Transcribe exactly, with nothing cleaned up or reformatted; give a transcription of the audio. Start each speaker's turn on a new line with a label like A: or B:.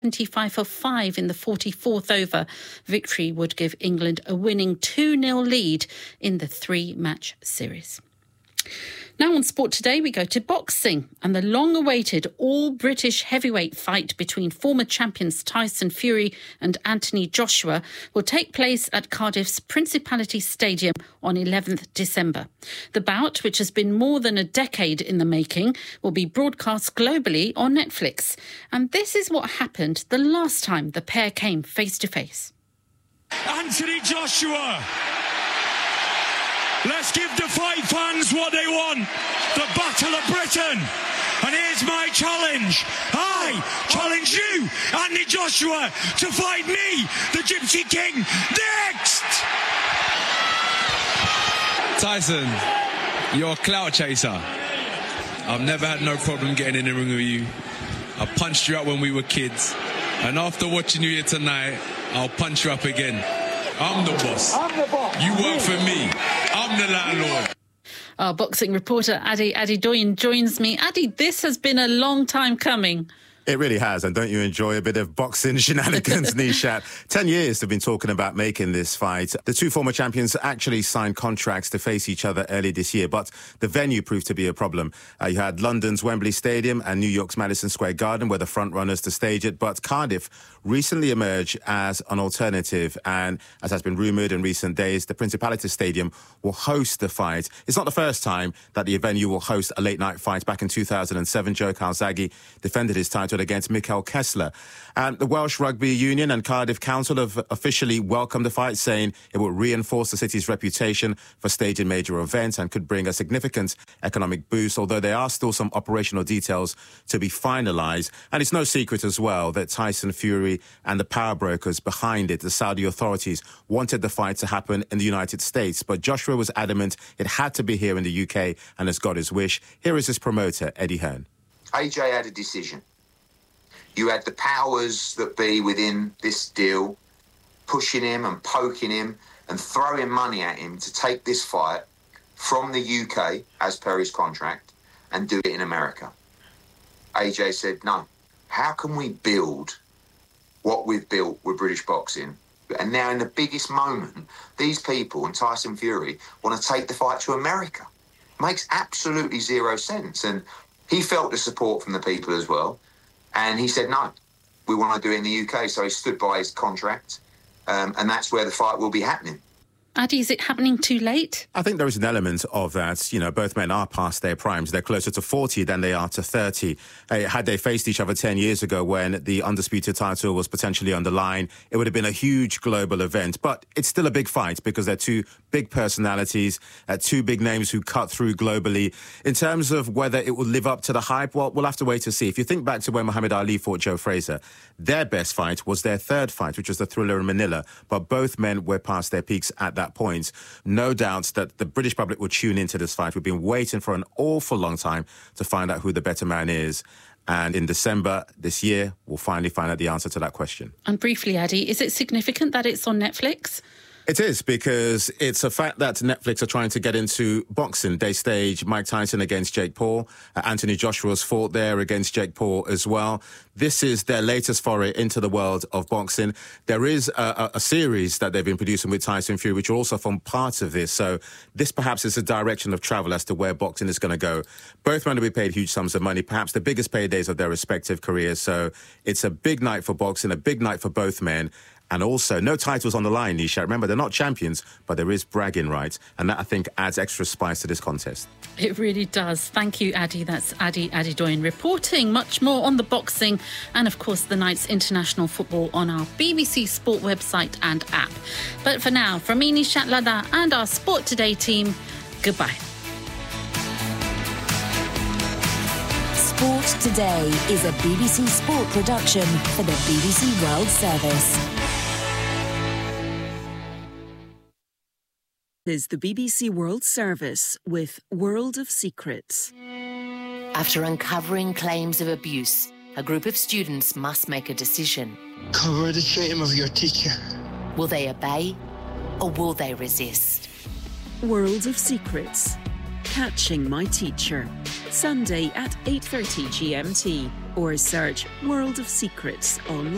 A: seventy-five for five in the forty-fourth over. Victory would give England a winning two nil lead in the three-match series. Now on Sport Today, we go to boxing, and the long-awaited all-British heavyweight fight between former champions Tyson Fury and Anthony Joshua will take place at Cardiff's Principality Stadium on eleventh of December. The bout, which has been more than a decade in the making, will be broadcast globally on Netflix. And this is what happened the last time the pair came face-to-face.
B: Anthony Joshua! Let's give the fight fans what they want. The Battle of Britain. And here's my challenge. I challenge you, Anthony Joshua, to fight me, the Gypsy King, next!
C: Tyson, you're a clout chaser. I've never had no problem getting in the ring with you. I punched you up when we were kids. And after watching you here tonight, I'll punch you up again. I'm the boss. I'm the boss. You work for me. I'm the landlord.
A: Our boxing reporter Adi Adedoyin joins me. Adi, this has been a long time coming.
D: It really has, and don't you enjoy a bit of boxing shenanigans, Nishat? Ten years they've been talking about making this fight. The two former champions actually signed contracts to face each other early this year, but the venue proved to be a problem. Uh, you had London's Wembley Stadium and New York's Madison Square Garden were the front runners to stage it, but Cardiff recently emerged as an alternative, and as has been rumoured in recent days, the Principality Stadium will host the fight. It's not the first time that the venue will host a late-night fight. Back in two thousand seven, Joe Calzaghe defended his title against Michael Kessler. And the Welsh Rugby Union and Cardiff Council have officially welcomed the fight, saying it will reinforce the city's reputation for staging major events and could bring a significant economic boost, although there are still some operational details to be finalised. And it's no secret as well that Tyson Fury and the power brokers behind it, the Saudi authorities, wanted the fight to happen in the United States. But Joshua was adamant it had to be here in the U K and has got his wish. Here is his promoter, Eddie Hearn.
E: A J had a decision. You had the powers that be within this deal pushing him and poking him and throwing money at him to take this fight from the U K, as per his contract, and do it in America. A J said, no, how can we build what we've built with British boxing? And now in the biggest moment, these people and Tyson Fury want to take the fight to America. Makes absolutely zero sense. And he felt the support from the people as well. And he said, no, we want to do it in the U K. So he stood by his contract. Um, and that's where the fight will be happening.
A: Adi, is it happening too late?
D: I think there is an element of that. You know, both men are past their primes. They're closer to forty than they are to thirty. Uh, had they faced each other ten years ago when the undisputed title was potentially on the line, it would have been a huge global event. But it's still a big fight because they're two big personalities, uh, two big names who cut through globally. In terms of whether it will live up to the hype, well, we'll have to wait to see. If you think back to when Muhammad Ali fought Joe Frazier, their best fight was their third fight, which was the Thriller in Manila. But both men were past their peaks at that point. No doubt that the British public will tune into this fight. We've been waiting for an awful long time to find out who the better man is. And in December this year, we'll finally find out the answer to that question.
A: And briefly, Adi, is it significant that it's on Netflix?
D: It is, because it's a fact that Netflix are trying to get into boxing. They stage Mike Tyson against Jake Paul. Uh, Anthony Joshua's fought there against Jake Paul as well. This is their latest foray into the world of boxing. There is a, a, a series that they've been producing with Tyson Fury, which will also form part of this. So this perhaps is a direction of travel as to where boxing is going to go. Both men will be paid huge sums of money, perhaps the biggest paydays of their respective careers. So it's a big night for boxing, a big night for both men. And also, no titles on the line, Nisha. Remember, they're not champions, but there is bragging rights. And that, I think, adds extra spice to this contest.
A: It really does. Thank you, Adi. That's Adi Adedoyin reporting. Much more on the boxing and, of course, the night's international football on our B B C Sport website and app. But for now, from me, Nishat Lada, and our Sport Today team, goodbye.
F: Sport Today is a B B C Sport production for the B B C World Service.
G: Is the B B C World Service with World of Secrets.
H: After uncovering claims of abuse, a group of students must make a decision.
I: Cover the shame of your teacher.
H: Will they obey or will they resist?
G: World of Secrets. Catching My Teacher. Sunday at eight thirty G M T or search World of Secrets online.